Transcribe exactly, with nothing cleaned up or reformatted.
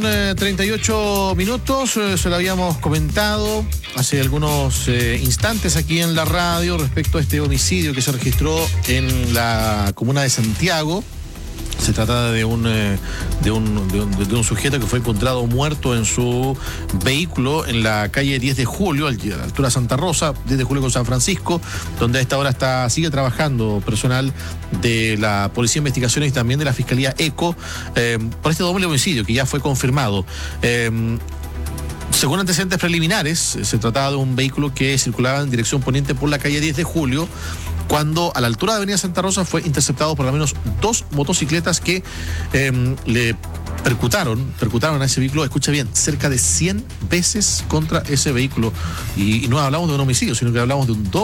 Eh, treinta y ocho minutos, eh, se lo habíamos comentado hace algunos eh, instantes aquí en la radio respecto a este homicidio que se registró en la comuna de Santiago. Se trata de un, eh, de, un, de, un, de un sujeto que fue encontrado muerto en su vehículo en la calle diez de julio, a la altura de Santa Rosa, diez de julio con San Francisco, donde a esta hora está, sigue trabajando personal de la Policía de Investigaciones y también de la Fiscalía ECO eh, por este doble homicidio que ya fue confirmado. Eh, Según antecedentes preliminares, se trataba de un vehículo que circulaba en dirección poniente por la calle diez de julio, cuando a la altura de Avenida Santa Rosa fue interceptado por al menos dos motocicletas que eh, le percutaron, percutaron a ese vehículo, escucha bien, cerca de cien veces contra ese vehículo. Y, y no hablamos de un homicidio, sino que hablamos de un doble